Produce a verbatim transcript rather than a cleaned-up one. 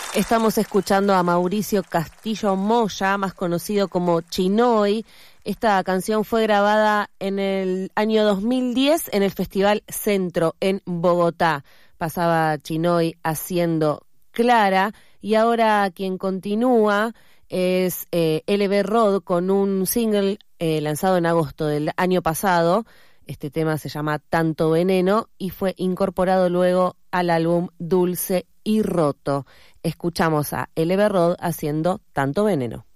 Estamos escuchando a Mauricio Castillo Moya, más conocido como Chinoy. Esta canción fue grabada en el año dos mil diez en el Festival Centro en Bogotá. Pasaba Chinoy haciendo Clara y ahora quien continúa es eh, L B Rod con un single eh, lanzado en agosto del año pasado. Este tema se llama Tanto Veneno y fue incorporado luego al álbum Dulce y Roto. Escuchamos a L B Rod haciendo Tanto Veneno.